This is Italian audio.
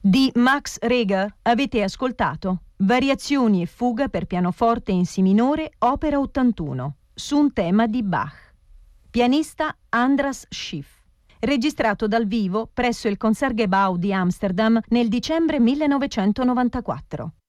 Di Max Reger avete ascoltato Variazioni e fuga per pianoforte in Si minore, opera 81, su un tema di Bach. Pianista Andras Schiff. Registrato dal vivo presso il Concertgebouw di Amsterdam nel dicembre 1994.